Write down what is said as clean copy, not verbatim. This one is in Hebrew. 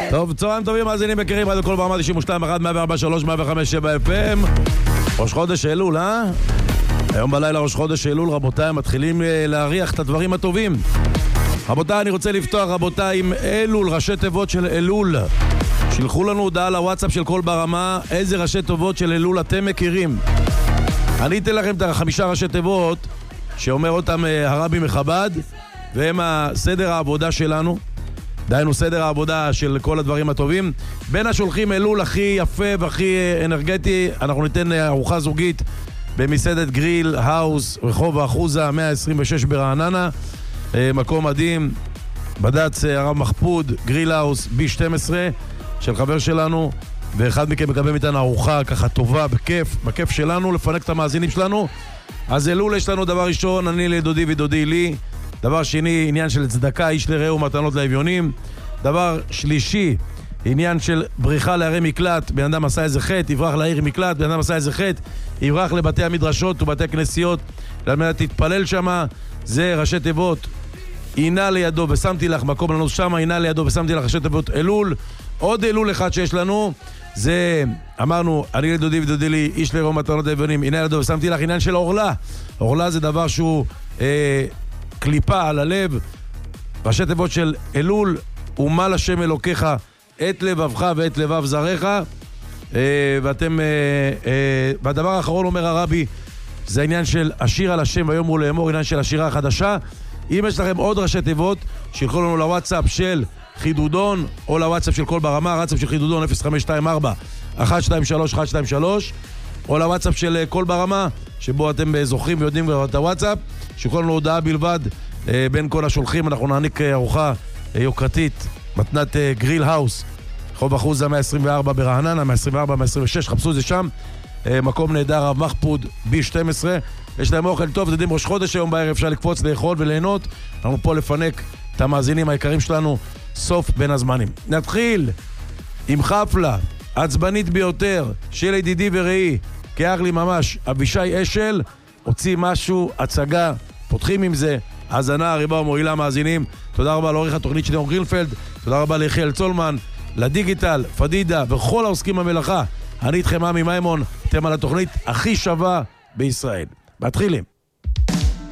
טוב, צהריים טובים, מאזינים מכירים, עד כל ברמה 92, 1, 143, 105, 7 FM. ראש חודש אלול, היום בלילה ראש חודש אלול, רבותיי, מתחילים להריח את הדברים הטובים. רבותיי, אני רוצה לפתוח, רבותיי, עם אלול, ראשי תיבות של אלול. שלחו לנו הודעה לוואטסאפ של כל ברמה, איזה ראשי תיבות של אלול אתם מכירים. אני אתן לכם את 5 ראשי תיבות שאומר אותם הרבי מחב"ד, והם סדר העבודה שלנו. דיינו סדר העבודה של כל הדברים הטובים. בין השולחים אלול הכי יפה והכי אנרגטי, אנחנו ניתן ארוחה זוגית במסעדת גריל האוס, רחוב האחוזה 126 ברעננה. מקום מדהים, בד"ץ הרב מחפוד, גריל האוס B12 של חבר שלנו, ואחד מכם מקבל מאיתנו ארוחה ככה טובה, בכיף שלנו, לפנק את המאזינים שלנו. אז אלול יש לנו דבר ראשון, אני לדודי ודודי לי. דבר שני, עניין של צדקה, איש לרעהו מתנות לאביונים. דבר שלישי, עניין של בריחה לערי מקלט, בן אדם עשה איזה חטא, יברח לעיר מקלט, בן אדם עשה איזה חטא, יברח לבתי המדרשות ובתי כנסיות, למעט תתפלל שמה, זה ראשי תיבות, עינה לידו ושמתי לך מקום לנוס שמה, עינה לידו ושמתי לך ראשי תיבות אלול. עוד אלול אחד שיש לנו, זה, אמרנו, אני לדודי ודודי לי, איש לרעהו מתנות לאביונים, עינה לידו ושמתי לך, עניין של אורלה. אורלה זה דבר שהוא קליפה על הלב. ראשי תיבות של אלול, ומל השם אלוקיך את לבבך ואת לבב זרעך. ואתם, והדבר האחרון אומר הרבי, זה העניין של השיר על השם ויאמרו לאמור, עניין של השירה החדשה. אם יש לכם עוד ראשי תיבות, שילכו לנו לוואטסאפ של חידודון, או לוואטסאפ של כל ברמה, וואטסאפ של חידודון 0524 123 123, או לוואטסאפ של כל ברמה, שבו אתם זוכרים ויודעים את הוואטסאפ, שילכו לנו הודעה בלבד. בין כל השולחים אנחנו נעניק ארוחה יוקרתית, מתנת גריל האוס, רחוב אחוזה 124 ברעננה, 124, 126, חפשו את זה שם. מקום נהדר, רב מחפוד B12, יש להם אוכל טוב, יודעים, ראש חודש היום בערב אפשר לקפוץ, לאכול וליהנות. אנחנו פה לפנק את המאזינים היקרים שלנו, סוף בין הזמנים. נתחיל עם חפלה עצבנית ביותר של ידידי ורעי, כאח לי ממש, אבישי אשל, הוציא משהו, הצגה, פותחים עם זה, האזנה, ריבה ומועילה מאזינים. תודה רבה לעורך התוכנית של יום גרינפלד, תודה רבה ליחיאל צולמן, לדיגיטל, פדידה וכל העוסקים במלאכה. אני איתכם עמי מימון, אתם על התוכנית הכי שווה בישראל. מתחילים.